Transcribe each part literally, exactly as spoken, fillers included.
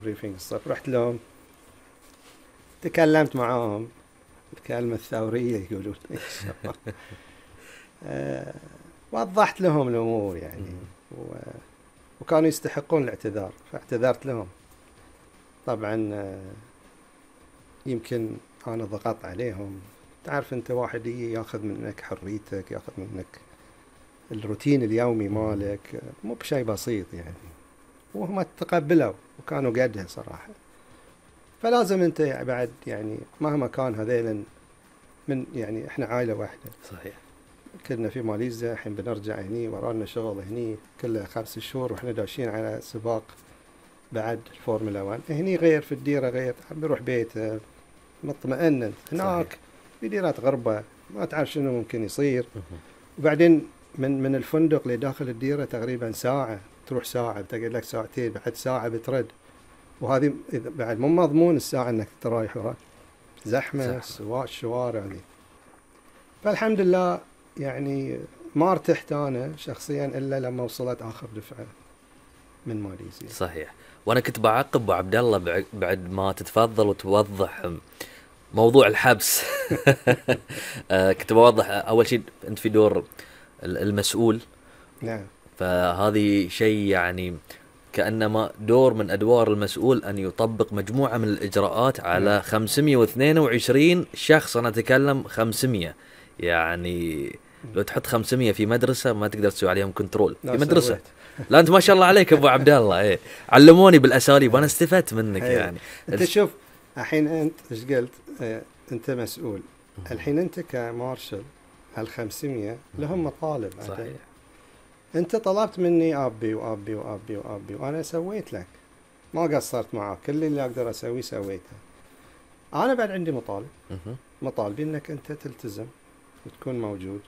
بريفنج الصيف، رحت لهم تكلمت معاهم الكلمة الثورية يقولون أه وضحت لهم الأمور يعني و... وكانوا يستحقون الاعتذار فاعتذرت لهم. طبعا أه يمكن أنا ضغطت عليهم، تعرف أنت واحد ياخذ منك حريتك، ياخذ منك الروتين اليومي مالك، مو بشيء بسيط يعني، وهم تقبلوا وكانوا قدها صراحة. فلازم أنت بعد يعني مهما كان هذيلا من يعني إحنا عائلة واحدة صحيح. كنا في ماليزيا، الحين بنرجع هني ورانا شغل هني كله خمس شهور وإحنا داشين على سباق بعد الفورمولا واحد. هني غير، في الديرة غير، بيروح بيته مطمئن. هناك صحيح. في ديرات غربة ما تعرف شنو ممكن يصير. وبعدين من من الفندق لداخل الديرة تقريبا ساعة، تروح ساعة بتقعد لك ساعتين، بعد ساعة بترد، وهذه بعد مو مضمون الساعة انك ترايح وراك، زحمة سواء الشوارع دي. فالحمد لله يعني ما ارتحت انا شخصيا الا لما وصلت اخر دفعة من ماليزيا. صحيح. وانا كنت بعقب ابو عبد الله بعد ما تتفضل وتوضح موضوع الحبس. كنت بوضح اول شيء انت في دور المسؤول. نعم. فهذه شيء يعني كأنما دور من أدوار المسؤول أن يطبق مجموعة من الإجراءات على نعم. خمسمائة واثنين وعشرين شخص. أنا أتكلم خمسمائة، يعني لو تحط خمسمائة في مدرسة ما تقدر تسوي عليهم كنترول في مدرسة. سويت. لا أنت ما شاء الله عليك أبو عبد الله. إيه علموني بالأساليب وأنا استفدت منك. هي. يعني أنت شوف الحين أنت إيش قلت؟ اه أنت مسؤول. الحين أنت كمارشل هالخمسمية لهم مطالب. صحيح. أنت طلبت مني أبي وأبي وأبي وأبي وأنا سويت لك، ما قصرت معك، كل اللي أقدر أسويه سويته. أنا بعد عندي مطالب، مطالبي أنك أنت تلتزم وتكون موجود،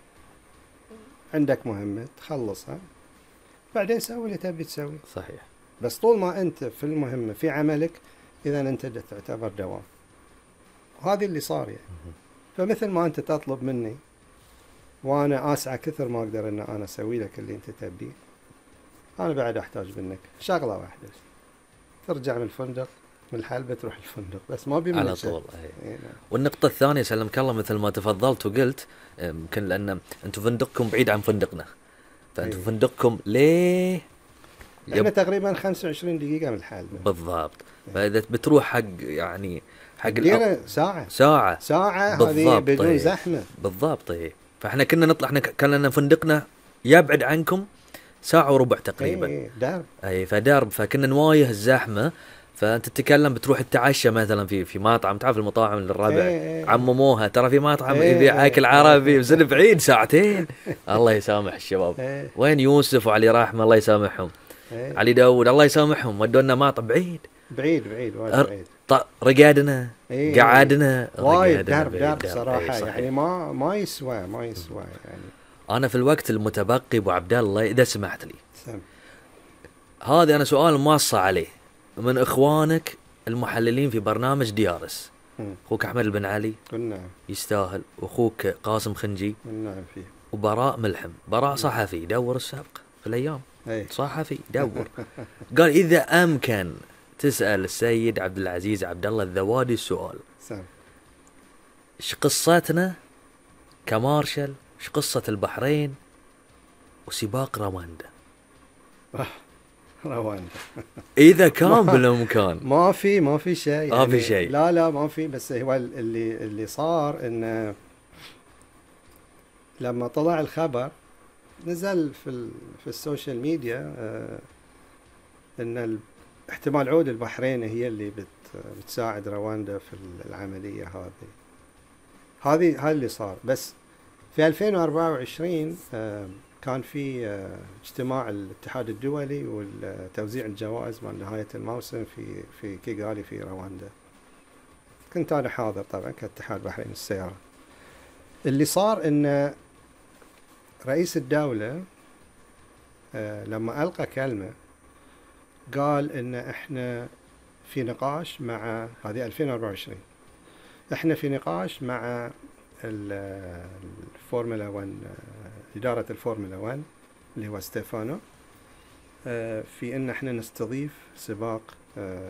عندك مهمة تخلصها بعدين سوي اللي تبي تسوي. صحيح. بس طول ما أنت في المهمة في عملك إذا أنت تعتبر دوام، وهذا اللي صار يعني. فمثل ما أنت تطلب مني وأنا أسعى كثر ما أقدر أن أنا أسوي لك اللي أنت تبيه، أنا بعد أحتاج منك شغلة واحدة، ترجع من الفندق من الحلبة تروح الفندق، بس ما بيمنع على طول. إيه. والنقطة الثانية سلمك الله مثل ما تفضلت وقلت يمكن لأن أنتم فندقكم بعيد عن فندقنا، فأنتم أيه. فندقكم ليه؟ إحنا تقريبا خمسة وعشرين دقيقة من الحلبة بالضبط. أيه. فإذا بتروح حق يعني حق الأ... ساعة ساعة ساعة هذه بدون أيه. زحمة. بالضبط. إيه. فإحنا كنا نطلع، إحنا كان لنا فندقنا يبعد عنكم ساعة وربع تقريبا. أي درب. أي فدرب، فكنا نوايه الزحمة. فأنت تتكلم بتروح التعشى مثلا في في مطعم، تعرف المطاعم الربع ايه عمموها، ترى في مطعم ايه يبيع أكل عربي وزن بعيد ساعتين. الله يسامح الشباب. ايه. وين يوسف وعلي رحمة الله يسامحهم. ايه. علي داود الله يسامحهم، ودونا مطعم بعيد بعيد بعيد وايد بعيد. ط... رقادنا ايه. قعدنا وايد درب درب صراحة. ايه يعني ما ما يسوى ما يسوى يعني. أنا في الوقت المتبقي أبو عبد الله إذا سمحت لي سم. هذا أنا سؤال ماصة عليه من إخوانك المحللين في برنامج ديارس. أخوك أحمد بن علي نعم يستاهل، وأخوك قاسم خنجي نعم فيه، وبراء ملحم. براء صحفي دور السابق في الأيام. أي. صحفي دور. قال إذا أمكن تسأل السيد عبد العزيز عبد الله الذوادي السؤال، سم. إيش قصتنا كمارشل، إيش قصة البحرين وسباق رواندا؟ رواندا إذا كان بالإمكان. ما في ما في شيء يعني. ما في شيء. لا لا ما في. بس هو اللي اللي صار إنه لما طلع الخبر نزل في في السوشيال ميديا آه إن احتمال عود البحرين هي اللي بت بتساعد رواندا في العملية هذه. هذه هذا اللي صار. بس في ألفين وأربعة وعشرين آه كان في آه اجتماع الاتحاد الدولي وتوزيع الجوائز مع نهاية الموسم في في كيغالي في رواندا. كنت أنا حاضر طبعا كاتحاد بحرين السيارة. اللي صار إن رئيس الدولة آه لما ألقى كلمة قال إن إحنا في نقاش مع هذه ألفين وأربعة وعشرين، إحنا في نقاش مع الفورمولا واحد، إدارة الفورمولا واحد اللي هو ستيفانو، في ان احنا نستضيف سباق